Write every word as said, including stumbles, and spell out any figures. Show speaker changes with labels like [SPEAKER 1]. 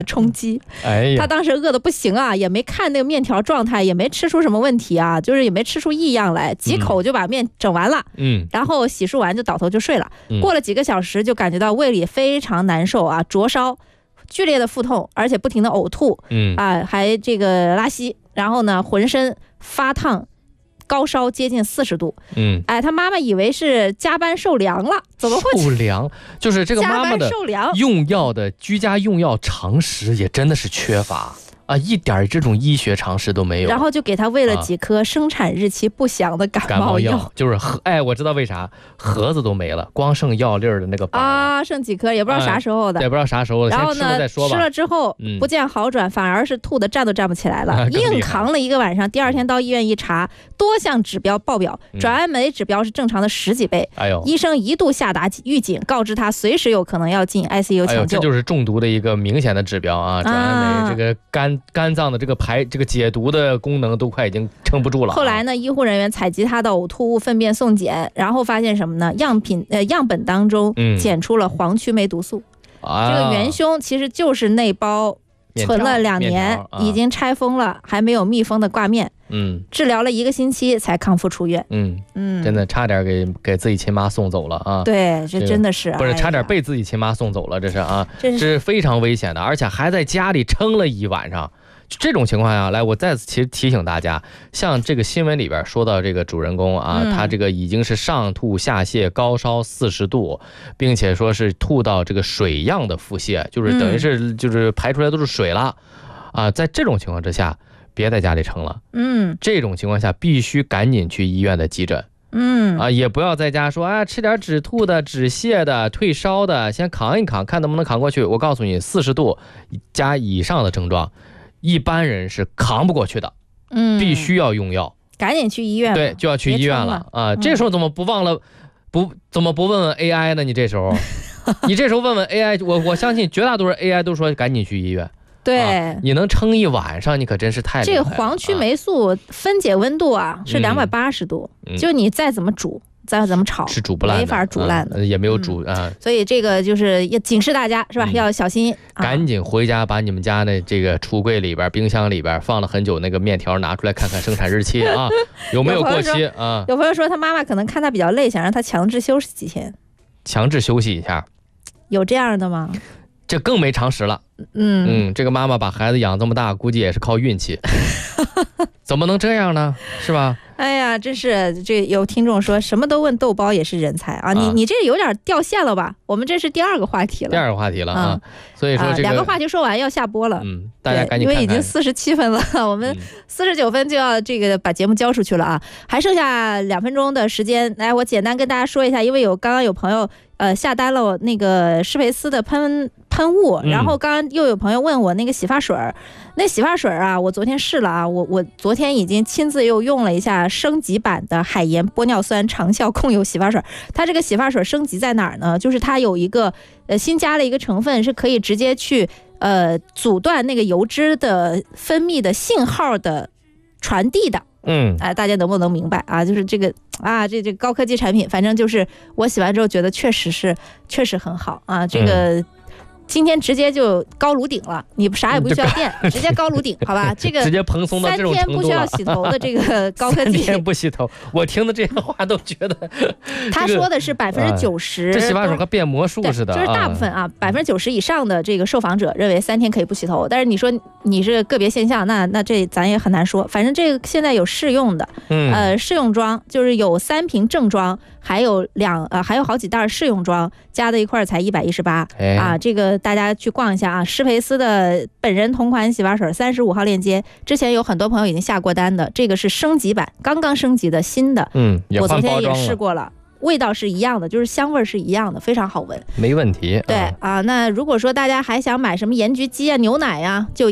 [SPEAKER 1] 冲击。
[SPEAKER 2] 哎呀，
[SPEAKER 1] 他当时饿得不行啊，也没看那个面条状态，也没吃出什么问题啊，就是也没吃出异样来，几口就把面整完了。
[SPEAKER 2] 嗯，
[SPEAKER 1] 然后洗漱完就倒头就睡了。
[SPEAKER 2] 嗯、
[SPEAKER 1] 过了几个小时，就感觉到胃里非常难受啊，灼烧、剧烈的腹痛，而且不停的呕吐。
[SPEAKER 2] 嗯
[SPEAKER 1] 啊，还这个拉稀，然后呢，浑身发烫。高烧接近四十度，
[SPEAKER 2] 嗯，
[SPEAKER 1] 哎，他妈妈以为是加班受凉了，怎么会？
[SPEAKER 2] 受凉就是这个妈妈的
[SPEAKER 1] 受凉
[SPEAKER 2] 用药的居家用药常识也真的是缺乏啊，一点这种医学常识都没有。
[SPEAKER 1] 然后就给他喂了几颗生产日期不详的感
[SPEAKER 2] 冒
[SPEAKER 1] 药，
[SPEAKER 2] 药就是盒，哎，我知道为啥，盒子都没了，光剩药粒的那个板
[SPEAKER 1] 啊，剩几颗也不知道啥时候的，
[SPEAKER 2] 也、哎、不知道啥时候的。
[SPEAKER 1] 然后呢，
[SPEAKER 2] 再说吧，
[SPEAKER 1] 吃了之后不见好转，嗯、反而是吐的站都站不起来了，啊、硬扛了一个晚上。第二天到医院一查，多项指标爆表，转氨酶指标是正常的十几倍。
[SPEAKER 2] 哎呦，
[SPEAKER 1] 医生一度下达预警，告知他随时有可能要进 I C U 抢救。
[SPEAKER 2] 哎、这就是中毒的一个明显的指标啊！转氨酶、啊、这个肝肝脏的这个排这个解毒的功能都快已经撑不住了、啊。
[SPEAKER 1] 后来呢，医护人员采集他的呕吐物粪便送检，然后发现什么呢？样品呃样本当中检出了黄曲霉毒素。
[SPEAKER 2] 嗯、
[SPEAKER 1] 这个元凶其实就是那包存了两年、啊、已经拆封了还没有密封的挂面。
[SPEAKER 2] 嗯，
[SPEAKER 1] 治疗了一个星期才康复出院。
[SPEAKER 2] 嗯嗯，真的差点给给自己亲妈送走了啊！
[SPEAKER 1] 对，这真的是、
[SPEAKER 2] 这个、不是差点被自己亲妈送走了，这是啊，
[SPEAKER 1] 这 是,
[SPEAKER 2] 是非常危险的，而且还在家里撑了一晚上。这种情况下，来，我再次提提醒大家，像这个新闻里边说到这个主人公啊，嗯、他这个已经是上吐下泻，高烧四十度，并且说是吐到这个水样的腹泻，就是等于是就是排出来都是水了、嗯、啊，在这种情况之下。别在家里撑了，
[SPEAKER 1] 嗯，
[SPEAKER 2] 这种情况下必须赶紧去医院的急诊，
[SPEAKER 1] 嗯
[SPEAKER 2] 啊，也不要在家说啊，吃点止吐的、止泻的、退烧的，先扛一扛，看能不能扛过去。我告诉你，四十度加以上的症状，一般人是扛不过去的，
[SPEAKER 1] 嗯，
[SPEAKER 2] 必须要用药，
[SPEAKER 1] 赶紧去医院，
[SPEAKER 2] 对，就要去医院了啊。这时候怎么不忘了，不怎么不问问 A I 呢？你这时候，你这时候问问 A I， 我我相信绝大多数 A I 都说赶紧去医院。
[SPEAKER 1] 对、
[SPEAKER 2] 啊，你能撑一晚上，你可真是太厉害了。
[SPEAKER 1] 这个黄曲霉素分解温度啊、嗯、是两百八十度、嗯，就你再怎么煮，再怎么炒，
[SPEAKER 2] 是煮不烂的，
[SPEAKER 1] 没法煮烂的，
[SPEAKER 2] 嗯、也没有煮、
[SPEAKER 1] 嗯、
[SPEAKER 2] 啊。
[SPEAKER 1] 所以这个就是要警示大家，是吧？嗯、要小心、
[SPEAKER 2] 啊，赶紧回家把你们家的这个橱柜里边、冰箱里边放了很久那个面条拿出来看看生产日期啊，有没有过期啊？
[SPEAKER 1] 有朋友说他妈妈可能看他比较累，想让他强制休息几天，
[SPEAKER 2] 强制休息一下，
[SPEAKER 1] 有这样的吗？
[SPEAKER 2] 这更没常识了。
[SPEAKER 1] 嗯
[SPEAKER 2] 嗯，这个妈妈把孩子养这么大，估计也是靠运气，怎么能这样呢？是吧？
[SPEAKER 1] 哎呀，真是这有听众说什么都问豆包也是人才啊！你你这有点掉线了吧？我们这是第二个话题了，
[SPEAKER 2] 第二个话题了啊！嗯、所以说、这个
[SPEAKER 1] 啊、两个话题说完要下播了，
[SPEAKER 2] 嗯，大家赶紧看看，
[SPEAKER 1] 因为已经四十七分了，我们四十九分就要这个把节目交出去了啊，还剩下两分钟的时间，来，我简单跟大家说一下，因为有刚刚有朋友呃下单了那个施培斯的喷喷雾，然后刚刚又有朋友问我那个洗发水，那洗发水啊，我昨天试了啊，我我昨天已经亲自又用了一下升级版的海盐玻尿酸长效控油洗发水。它这个洗发水升级在哪儿呢？就是它有一个呃新加了一个成分，是可以直接去呃阻断那个油脂的分泌的信号的传递的。
[SPEAKER 2] 嗯，
[SPEAKER 1] 哎，大家能不能明白啊？就是这个啊，这这高科技产品，反正就是我洗完之后觉得确实是确实很好啊，这个。嗯，今天直接就高炉顶了，你啥也不需要垫，直接高炉顶，好吧？这个
[SPEAKER 2] 直接蓬松到这种程度了。
[SPEAKER 1] 三天不需要洗头的这个高科技，
[SPEAKER 2] 三天不洗头，我听的这些话都觉得。
[SPEAKER 1] 他说的是百分之九十，
[SPEAKER 2] 这洗发水和变魔术似的，
[SPEAKER 1] 就是大部分啊，百分之九十以上的这个受访者认为三天可以不洗头，但是你说你是个别现象，那那这咱也很难说。反正这个现在有试用的，
[SPEAKER 2] 嗯，
[SPEAKER 1] 呃，试用装就是有三瓶正装，还有两呃还有好几袋试用装，加在一块才一百一十八啊，这个。大家去逛一下啊，施培斯的本人同款洗发水三十五号链接，之前有很多朋友已经下过单的，这个是升级版，刚刚升级的新的，
[SPEAKER 2] 嗯，
[SPEAKER 1] 我昨天也试过了，味道是一样的，就是香味是一样的，非常好闻，
[SPEAKER 2] 没问题。
[SPEAKER 1] 对啊，那如果说大家还想买什么盐焗鸡啊、牛奶呀、啊，就